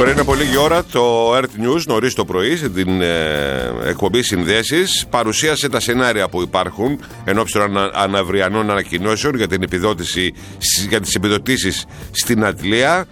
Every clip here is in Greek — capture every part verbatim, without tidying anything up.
Πριν από λίγη ώρα το Earth News, νωρίς το πρωί, στην ε, εκπομπή Συνδέσεις, παρουσίασε τα σενάρια που υπάρχουν ενώπιση των ανα, αναβριανών ανακοινώσεων για, την επιδότηση, για τις επιδοτήσεις στην Αντλία.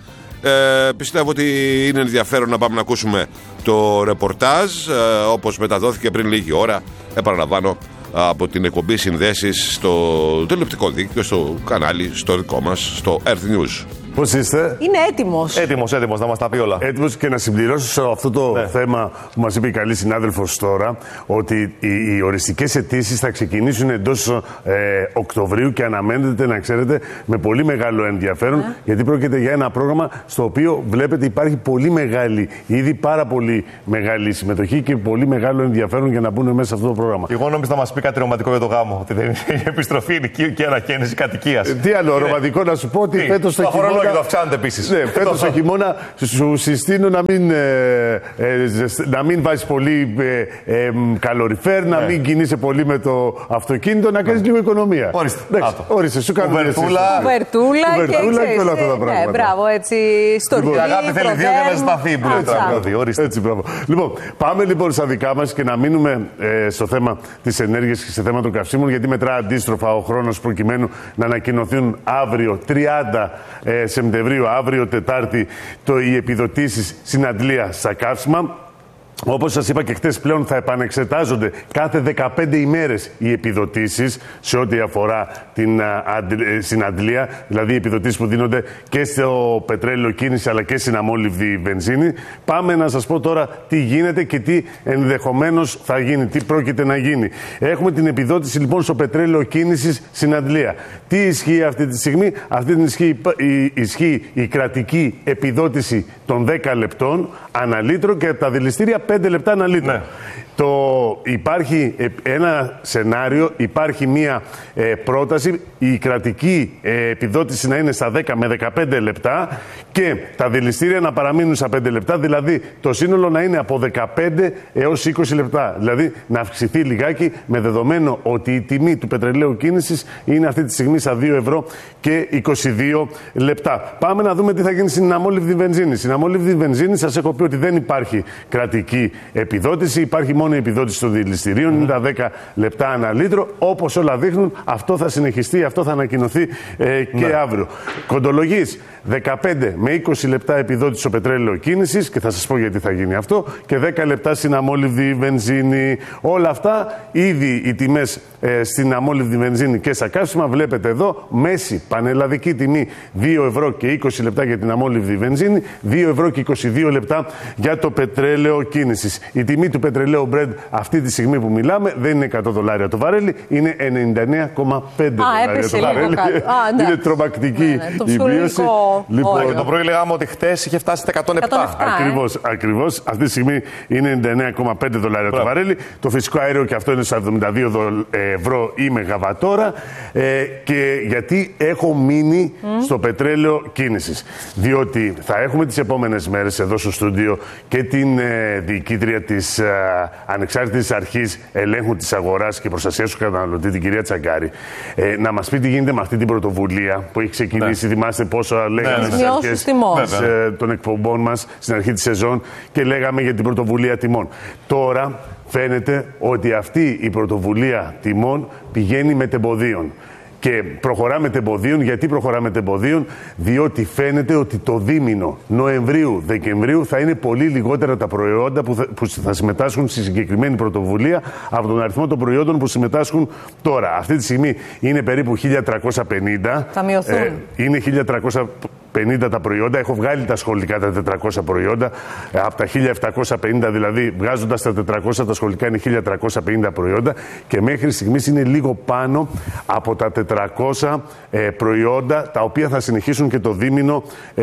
Ε, πιστεύω ότι είναι ενδιαφέρον να πάμε να ακούσουμε το ρεπορτάζ, ε, όπως μεταδόθηκε πριν λίγη ώρα, επαναλαμβάνω, από την εκπομπή Συνδέσεις στο τηλεοπτικό δίκτυο, στο κανάλι, στο δικό μας, στο Earth News. Πώς είστε? Είναι έτοιμος. Έτοιμος, έτοιμος, να μας τα πει όλα. Έτοιμος, και να συμπληρώσω σε αυτό το ναι. θέμα που μας είπε η καλή συνάδελφος τώρα, ότι οι, οι οριστικές αιτήσεις θα ξεκινήσουν εντός ε, Οκτωβρίου και αναμένεται, να ξέρετε, με πολύ μεγάλο ενδιαφέρον, ναι. γιατί πρόκειται για ένα πρόγραμμα στο οποίο βλέπετε υπάρχει πολύ μεγάλη, ήδη πάρα πολύ μεγάλη συμμετοχή και πολύ μεγάλο ενδιαφέρον για να μπουν μέσα σε αυτό το πρόγραμμα. Εγώ νόμιζα να μας πει κάτι ρομαντικό για το γάμο, ότι δεν είναι η επιστροφή και ανακαίνιση κατοικίας. Τι άλλο ρομαντικό να σου πω, ότι φέτος το χειμώνα. Και το αυξάνεται επίσης. Ναι, φέτος το χειμώνα σου συστήνω να μην, ε, ε, να μην βάζεις πολύ ε, ε, καλοριφέρ, ναι. να μην κινείσαι πολύ με το αυτοκίνητο, να κάνεις ναι. λίγο οικονομία. Ορίστε. Ορίστε, σου κάνω κουβερτούλα. Κουβερτούλα και, και όλα αυτά τα πράγματα. Ναι, μπράβο, έτσι στο λοιπόν, η αγάπη θέλει δύο για να σταθεί που λέει τραγούδι. Ορίστε. Έτσι, μπράβο. Λοιπόν, πάμε λοιπόν στα δικά μας και να μείνουμε ε, στο θέμα της ενέργειας και στο θέμα των καυσίμων, γιατί μετρά αντίστροφα ο χρόνος προκειμένου να ανακοινωθούν αύριο τριάντα ε, Σεπτεμβρίου, αύριο Τετάρτη, το, οι επιδοτήσεις στην Αντλία στα καύσιμα. Όπως σας είπα και χτες, πλέον θα επανεξετάζονται κάθε δεκαπέντε ημέρες οι επιδοτήσεις σε ό,τι αφορά την στην Αντλία, δηλαδή οι επιδοτήσεις που δίνονται και στο πετρέλαιο κίνηση αλλά και στην αμόλυβδη βενζίνη. Πάμε να σας πω τώρα τι γίνεται και τι ενδεχομένως θα γίνει, τι πρόκειται να γίνει. Έχουμε την επιδότηση λοιπόν στο πετρέλαιο κίνησης στην Αντλία. Τι ισχύει αυτή τη στιγμή? Αυτή τη ισχύει, ισχύει η κρατική επιδότηση των δέκα λεπτών ανά λίτρο και τα δηληστήρια πέντε λεπτά ανά λίτρο. Ναι. Το, υπάρχει ένα σενάριο, υπάρχει μία ε, πρόταση, η κρατική ε, επιδότηση να είναι στα δέκα με δεκαπέντε λεπτά και τα δηληστήρια να παραμείνουν στα πέντε λεπτά, δηλαδή το σύνολο να είναι από δεκαπέντε έως είκοσι λεπτά. Δηλαδή να αυξηθεί λιγάκι, με δεδομένο ότι η τιμή του πετρελαίου κίνησης είναι αυτή τη στιγμή στα δύο ευρώ και είκοσι δύο λεπτά. Πάμε να δούμε τι θα γίνει στην αμόλυβδη βενζίνη. Στην αμόλυβδη βενζίνη σας έχω πει ότι δεν υπάρχει κρατική επιδότηση, υπάρχει μόνο η επιδότηση των δηληστηρίων, είναι τα δέκα λεπτά ανά λίτρο. Όπως όλα δείχνουν, αυτό θα συνεχιστεί, αυτό θα ανακοινωθεί ε, και ναι. αύριο. Κοντολογής, δεκαπέντε με είκοσι λεπτά επιδότηση στο πετρέλαιο κίνησης, και θα σας πω γιατί θα γίνει αυτό, και δέκα λεπτά στην αμόλυβδη βενζίνη. Όλα αυτά, ήδη οι τιμές ε, στην αμόλυβδη βενζίνη και στα καύσιμα, βλέπετε εδώ, μέση πανελλαδική τιμή δύο ευρώ και είκοσι λεπτά για την αμόλυβδη βενζίνη, δύο ευρώ και είκοσι δύο λεπτά για το πετρέλαιο κίνησης. Η τιμή του πετρελαίου Brent αυτή τη στιγμή που μιλάμε δεν είναι εκατό δολάρια το βαρέλι, είναι ενενήντα εννέα κόμμα πέντε δολάρια το βαρέλι. Α, ναι. Είναι τρομακτική ναι, ναι, η μείωση. Λοιπόν, το πρωί λέγαμε ότι χτες είχε φτάσει στα εκατόν επτά. Ακριβώς, ακριβώς. Αυτή τη στιγμή είναι ενενήντα εννέα κόμμα πέντε δολάρια το βαρέλι. Το φυσικό αέριο και αυτό είναι στα εβδομήντα δύο ευρώ η μεγαβατόρα. Ε, και γιατί έχω μείνει mm. στο πετρέλαιο κίνησης. Διότι θα έχουμε τις επόμενες μέρες εδώ στο στούντιο και την ε, διοικήτρια της ε, Ανεξάρτητης Αρχής Ελέγχου της Αγοράς και Προστασίας του Καταναλωτή, την κυρία Τσαγκάρη, ε, να μας πει τι γίνεται με αυτή την πρωτοβουλία που έχει ξεκινήσει. Ναι. Θυμάστε πόσα λέγαμε ναι, ναι. στις αρχές της, ε, των εκπομπών μας στην αρχή της σεζόν και λέγαμε για την πρωτοβουλία τιμών. Τώρα φαίνεται ότι αυτή η πρωτοβουλία τιμών πηγαίνει μετεμποδίων. Και προχωράμε τεμποδίων. Γιατί προχωράμε τεμποδίων? Διότι φαίνεται ότι το δίμηνο Νοεμβρίου-Δεκεμβρίου θα είναι πολύ λιγότερα τα προϊόντα που θα, που θα συμμετάσχουν στη συγκεκριμένη πρωτοβουλία από τον αριθμό των προϊόντων που συμμετάσχουν τώρα. Αυτή τη στιγμή είναι περίπου χίλια τριακόσια πενήντα. Θα μειωθούν. Ε, είναι χίλια τριακόσια πενήντα τα προϊόντα. Έχω βγάλει τα σχολικά τα τετρακόσια προϊόντα. Από τα χίλια επτακόσια πενήντα δηλαδή, βγάζοντας τα τετρακόσια τα σχολικά, είναι χίλια τριακόσια πενήντα προϊόντα. Και μέχρι στιγμής είναι λίγο πάνω από τα τετρακόσια ε, προϊόντα, τα οποία θα συνεχίσουν και το δίμηνο ε,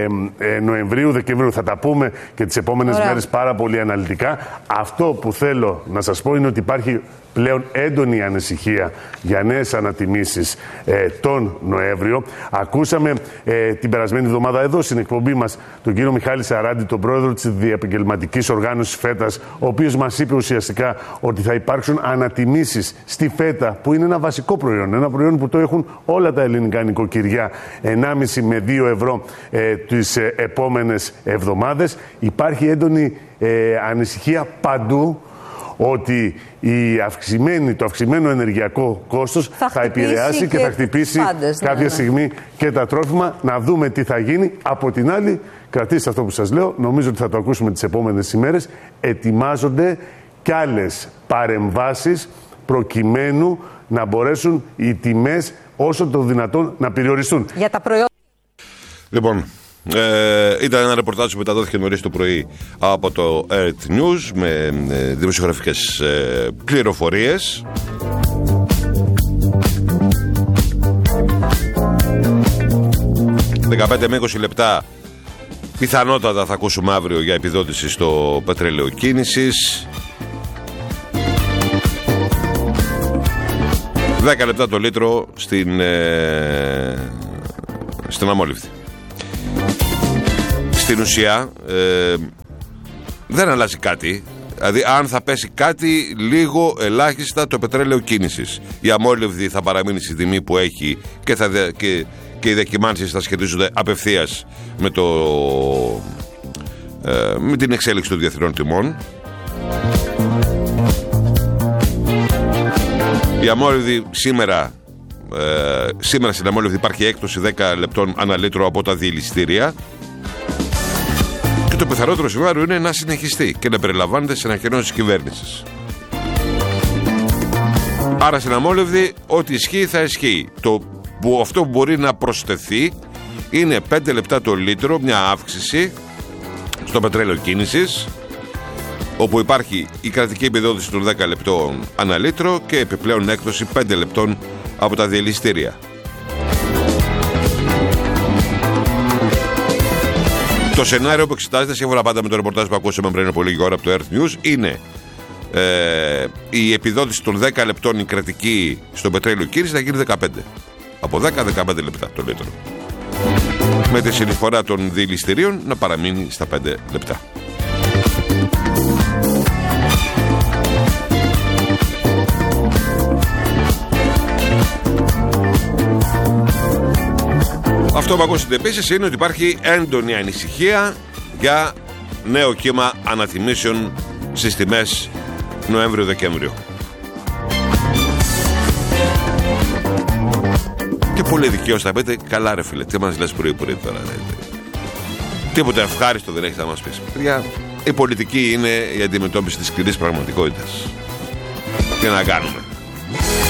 ε, Νοεμβρίου-Δεκεμβρίου. Θα τα πούμε και τις επόμενες μέρες πάρα πολύ αναλυτικά. Αυτό που θέλω να σας πω είναι ότι υπάρχει πλέον έντονη ανησυχία για νέες ανατιμήσεις ε, τον Νοέμβριο. Ακούσαμε ε, την περασμένη εβδομάδα εδώ στην εκπομπή μας τον κύριο Μιχάλη Σαράντη, τον πρόεδρο της Διεπαγγελματικής Οργάνωσης Φέτας, ο οποίος μας είπε ουσιαστικά ότι θα υπάρξουν ανατιμήσεις στη φέτα, που είναι ένα βασικό προϊόν, ένα προϊόν που το έχουν όλα τα ελληνικά νοικοκυριά, ενάμιση με δύο ευρώ ε, τις ε, επόμενες εβδομάδες. Υπάρχει έντονη ε, ανησυχία παντού ότι η αυξημένη, το αυξημένο ενεργειακό κόστος θα, θα επηρεάσει και, και θα χτυπήσει πάντες, κάποια ναι, στιγμή ναι. και τα τρόφιμα. Να δούμε τι θα γίνει. Από την άλλη, κρατήστε αυτό που σας λέω, νομίζω ότι θα το ακούσουμε τις επόμενες ημέρες, ετοιμάζονται κι άλλες παρεμβάσεις προκειμένου να μπορέσουν οι τιμές όσο το δυνατόν να περιοριστούν. Για τα προϊόντα. Λοιπόν, ε, ήταν ένα ρεπορτάζ που μεταδόθηκε νωρίς το πρωί από το Earth News με ε, δημοσιογραφικές ε, πληροφορίες. δεκαπέντε με είκοσι λεπτά πιθανότατα θα ακούσουμε αύριο για επιδότηση στο πετρέλαιο κίνησης. δέκα λεπτά το λίτρο στην, ε, στην αμόλυβδη. Στην ουσία ε, δεν αλλάζει κάτι. Δηλαδή αν θα πέσει κάτι λίγο ελάχιστα το πετρέλαιο κίνησης, η αμόλυβδη θα παραμείνει στη τιμή που έχει και, θα δε, και, και οι διακυμάνσεις θα σχετίζονται απευθείας με, το, ε, με την εξέλιξη των διεθνών τιμών. Η αμόλυβδη σήμερα, ε, σήμερα στην αμόλυβδη υπάρχει έκπτωση δέκα λεπτών ανά λίτρο από τα διελιστήρια. Και το πιθανότερο σενάριο είναι να συνεχιστεί και να περιλαμβάνεται σε ανακοινώσεις της κυβέρνησης. Άρα στην αμόλυβδη ό,τι ισχύει θα ισχύει. Το, που, αυτό που μπορεί να προσθεθεί είναι πέντε λεπτά το λίτρο, μια αύξηση στο πετρέλαιο κίνησης, όπου υπάρχει η κρατική επιδότηση των δέκα λεπτών ανά λίτρο και επιπλέον έκπτωση πέντε λεπτών από τα διελιστήρια. Το σενάριο που εξετάζεται, σύμφωνα πάντα με το ρεπορτάζ που ακούσαμε πριν από λίγη ώρα από το Earth News, είναι ε, η επιδότηση των δέκα λεπτών η κρατική στο πετρέλαιο κίνηση να γίνει δεκαπέντε. Από δέκα με δεκαπέντε λεπτά το λίτρο. Με τη συνεισφορά των διελιστηρίων να παραμείνει στα πέντε λεπτά. Αυτό που ακούσατε επίσης είναι ότι υπάρχει έντονη ανησυχία για νέο κύμα ανατιμήσεων στις τιμές Νοέμβριο-Δεκέμβριο. Και πολύ δικαίως θα πείτε, καλά ρε φίλε, τι μας λες πρωί-πρωί τώρα. Τίποτα ευχάριστο δεν έχει να μας πεις. Παιδιά, η πολιτική είναι η αντιμετώπιση της σκληρής πραγματικότητας. Τι να κάνουμε.